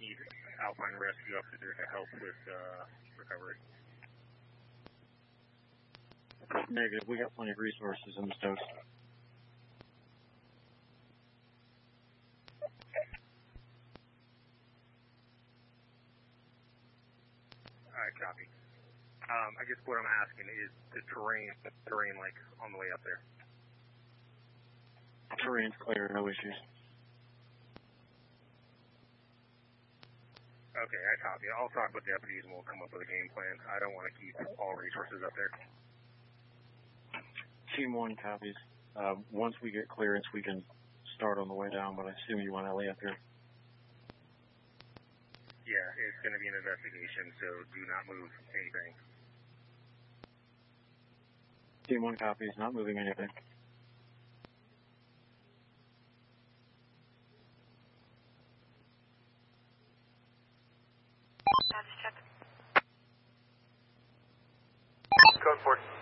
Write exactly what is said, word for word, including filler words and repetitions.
need Alpine Rescue up there to help with uh, recovery. Negative. We got plenty of resources in the Stokes. Alright, copy. Um, I guess what I'm asking is the terrain, the terrain like on the way up there. Terrain's clear, no issues. Okay, I copy. I'll talk with deputies and we'll come up with a game plan. I don't want to keep all resources up there. Team one copies. Uh, once we get clearance, we can start on the way down, but I assume you want Ellie up here. Yeah, it's going to be an investigation, so do not move anything. Team one copies, not moving anything. Code four.